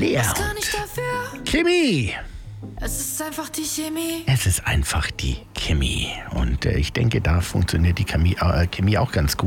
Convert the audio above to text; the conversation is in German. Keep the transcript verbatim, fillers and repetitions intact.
Lea Was kann und ich dafür? Kimi. Es ist einfach die Chemie. Es ist einfach die Chemie. Und äh, ich denke, da funktioniert die Chemie, äh, Chemie auch ganz gut.